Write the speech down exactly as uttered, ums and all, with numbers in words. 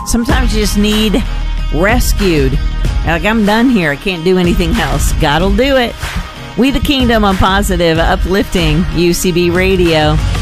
Sometimes you just need rescued. Like, I'm done here. I can't do anything else. God'll do it. We the Kingdom on Positive, uplifting U C B Radio.